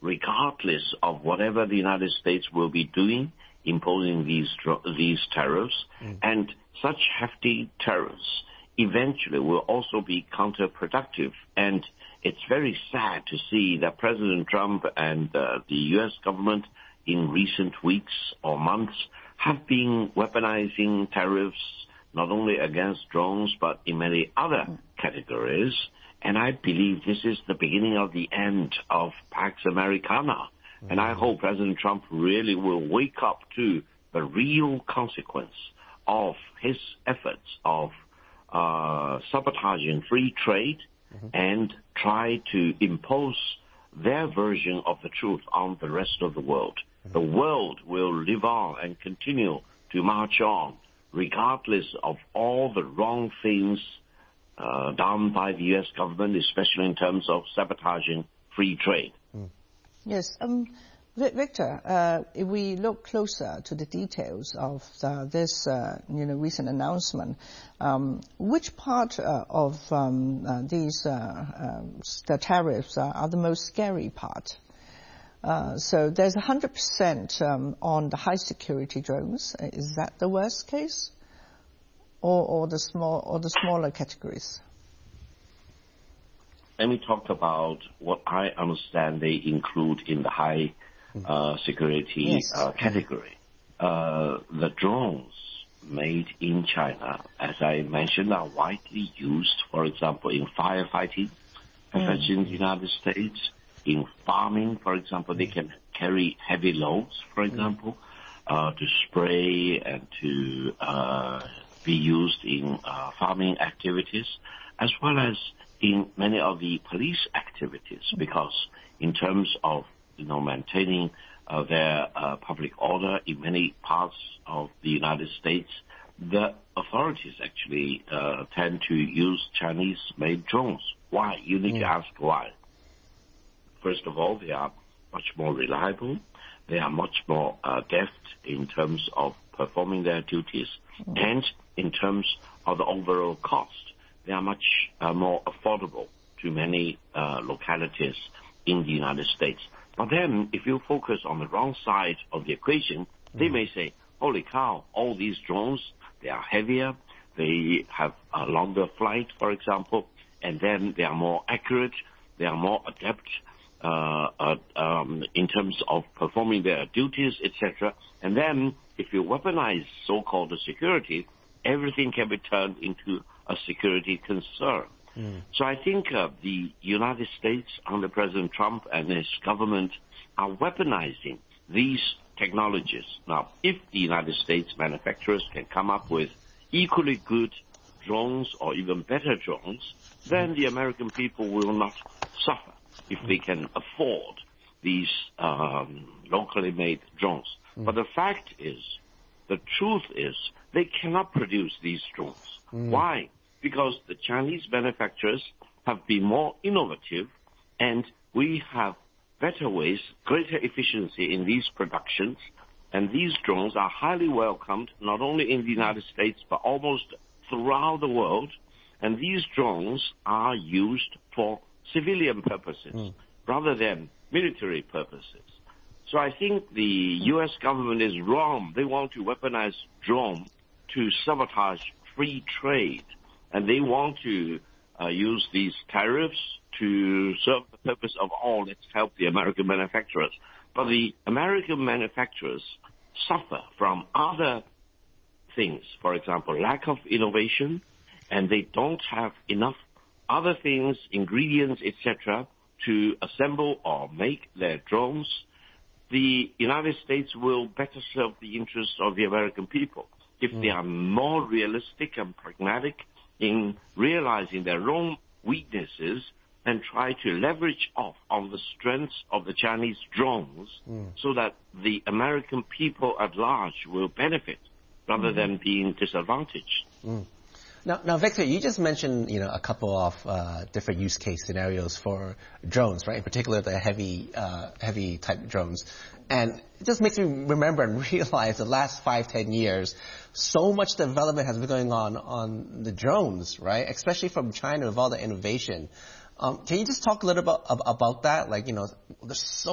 regardless of whatever the United States will be doing, imposing these tariffs, and such hefty tariffs eventually will also be counterproductive. And it's very sad to see that President Trump and the U.S. government in recent weeks or months have been weaponizing tariffs not only against drones but in many other categories. And I believe this is the beginning of the end of Pax Americana. And I hope President Trump really will wake up to the real consequence of his efforts of sabotaging free trade and try to impose their version of the truth on the rest of the world. The world will live on and continue to march on regardless of all the wrong things done by the U.S. government, especially in terms of sabotaging free trade. Yes. Victor, if we look closer to the details of this recent announcement, which part of these the tariffs are the most scary part? So there's 100% on the high security drones. Is that the worst case, or the smaller categories? Let me talk about what I understand they include in the high security category. The drones made in China, as I mentioned, are widely used, for example, in firefighting, especially in the United States. In farming, for example, they can carry heavy loads, for example, to spray and to be used in farming activities, as well as in many of the police activities, because in terms of maintaining their public order in many parts of the United States, the authorities actually tend to use Chinese-made drones. Why? You need to ask why. First of all, they are much more reliable. They are much more deft in terms of performing their duties, and in terms of the overall cost, they are much more affordable to many localities in the United States. But then, if you focus on the wrong side of the equation, they may say, holy cow, all these drones, they are heavier, they have a longer flight, for example, and then they are more accurate, they are more adept in terms of performing their duties, etc. And then, if you weaponize so-called security, everything can be turned into a security concern. So I think the United States under President Trump and his government are weaponizing these technologies. Now, if the United States manufacturers can come up with equally good drones or even better drones, then the American people will not suffer if they can afford these locally made drones. But the fact is, the truth is, they cannot produce these drones. Why? Because the Chinese manufacturers have been more innovative, and we have better ways, greater efficiency in these productions, and these drones are highly welcomed not only in the United States but almost throughout the world, and these drones are used for civilian purposes rather than military purposes. So I think the U.S. government is wrong. They want to weaponize drones to sabotage free trade, and they want to use these tariffs to serve the purpose of, let's help the American manufacturers. But the American manufacturers suffer from other things, for example, lack of innovation, and they don't have enough other things, ingredients, etc., to assemble or make their drones. The United States will better serve the interests of the American people if they are more realistic and pragmatic in realizing their own weaknesses and try to leverage off on the strengths of the Chinese drones so that the American people at large will benefit rather than being disadvantaged. Now, Victor, you just mentioned, a couple of different use case scenarios for drones, right? In particular, the heavy type drones. And it just makes me remember and realize the last 5-10 years, so much development has been going on the drones, right? Especially from China with all the innovation. Can you just talk a little bit about that? There's so